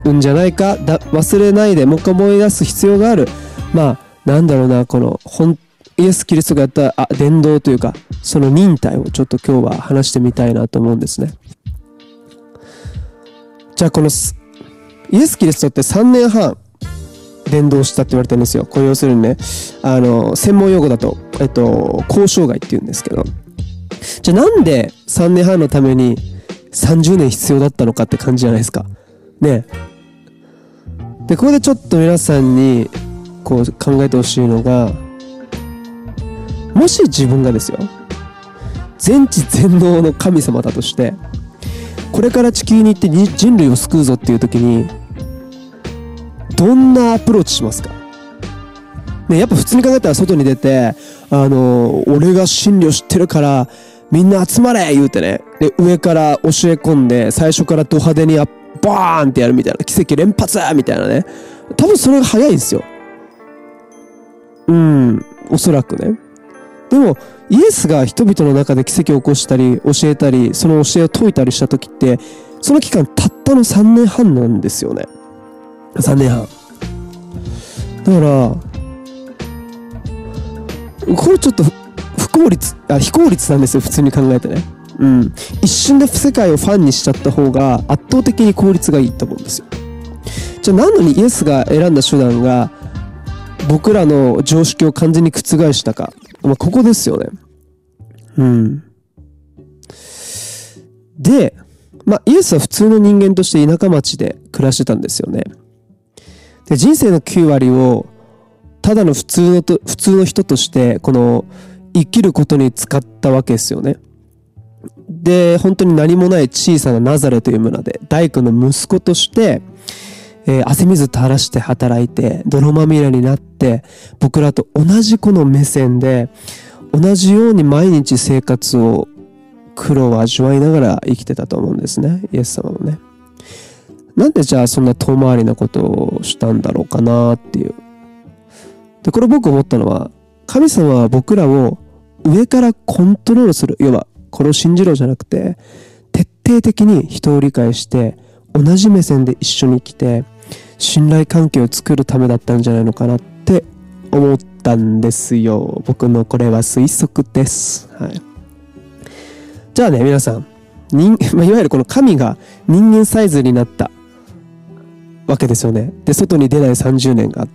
んじゃないか、忘れないでもう一回思い出す必要がある。なんだろうな、このイエス・キリストがやった伝道というか、その忍耐をちょっと今日は話してみたいなと思うんですね。じゃあこのイエス・キリストって3年半伝道したって言われてるんですよ。これ要するにね、専門用語だと、交渉外っていうんですけど、じゃあなんで3年半のために30年必要だったのかって感じじゃないですかね。でここでちょっと皆さんにこう考えてほしいのが、もし自分がですよ、全知全能の神様だとして、これから地球に行って人類を救うぞっていう時にどんなアプローチしますかね。やっぱ普通に考えたら外に出て、俺が真理を知ってるからみんな集まれ言うてね、で上から教え込んで最初からド派手にバーンってやるみたいな、奇跡連発みたいなね、多分それが早いんですよ。おそらくね。でもイエスが人々の中で奇跡を起こしたり教えたり、その教えを説いたりした時って、その期間たったの3年半なんですよね。3年半だから、これちょっと非効率なんですよ、普通に考えてね。一瞬で世界をファンにしちゃった方が圧倒的に効率がいいと思うんですよ。じゃあなのにイエスが選んだ手段が僕らの常識を完全に覆したか、ここですよね。で、イエスは普通の人間として田舎町で暮らしてたんですよね。で、人生の9割をただの普通の人としてこの生きることに使ったわけですよね。で、本当に何もない小さなナザレという村で大工の息子として、汗水垂らして働いて泥まみれになって、僕らと同じこの目線で同じように毎日生活を苦労を味わいながら生きてたと思うんですね、イエス様もね。なんでじゃあそんな遠回りなことをしたんだろうかなっていう。で、これ僕思ったのは、神様は僕らを上からコントロールする、要はこれを信じろじゃなくて、徹底的に人を理解して同じ目線で一緒に生きて信頼関係を作るためだったんじゃないのかなって思ったんですよ。僕のこれは推測です。じゃあね、皆さん、いわゆるこの神が人間サイズになったわけですよね。で、外に出ない30年があった。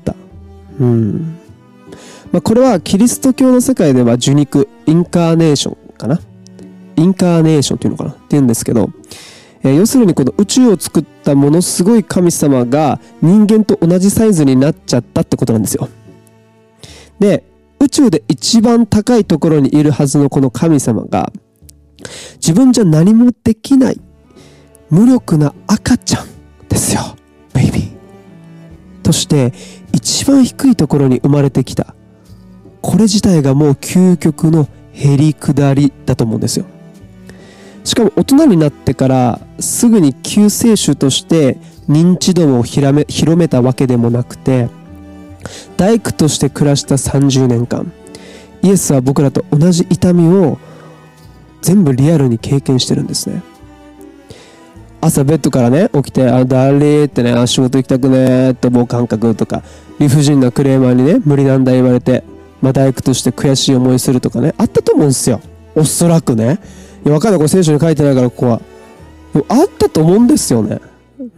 これはキリスト教の世界では受肉、インカーネーションかな。インカーネーションっていうのかなって言うんですけど、要するにこの宇宙を作ったものすごい神様が人間と同じサイズになっちゃったってことなんですよ。で、宇宙で一番高いところにいるはずのこの神様が自分じゃ何もできない無力な赤ちゃんですよ、ベイビーとして一番低いところに生まれてきた。これ自体がもう究極のへりくだりだと思うんですよ。しかも大人になってからすぐに救世主として認知度を広めたわけでもなくて、大工として暮らした30年間、イエスは僕らと同じ痛みを全部リアルに経験してるんですね。朝ベッドからね起きて、だれーってね、仕事行きたくねーってもう感覚とか、理不尽なクレーマーにね無理なんだ言われて、大工として悔しい思いするとかね、あったと思うんですよ、おそらくね。いや、わかんない、これ聖書に書いてないからここは。でもあったと思うんですよね。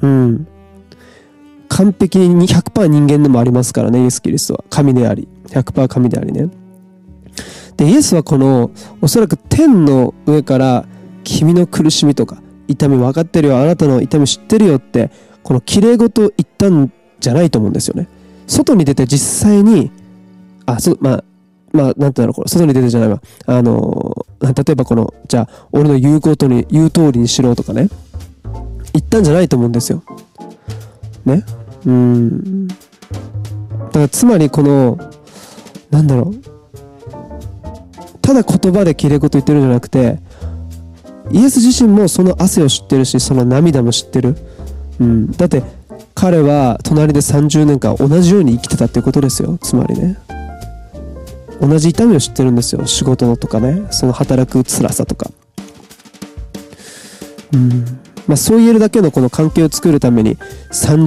完璧に 100% 人間でもありますからね、イエス・キリストは神であり 100% 神でありね。で、イエスはこのおそらく天の上から君の苦しみとか痛み分かってるよ、あなたの痛み知ってるよってこの綺麗事を言ったんじゃないと思うんですよね。外に出て実際になんていうんだろう、これ外に出てじゃないわ、例えばこのじゃあ俺の言う通りにしろとかね、言ったんじゃないと思うんですよね。だからつまりこのなんだろう、ただ言葉で綺麗事言ってるんじゃなくて、イエス自身もその汗を知ってるし、その涙も知ってる。だって彼は隣で30年間同じように生きてたっていうことですよ。つまりね、同じ痛みを知ってるんですよ。仕事のとかね、その働く辛さとか。 そう言えるだけのこの関係を作るために